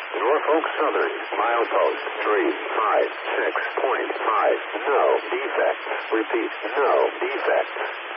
Norfolk Southern, milepost 356.5. No defects. Repeat, no defects.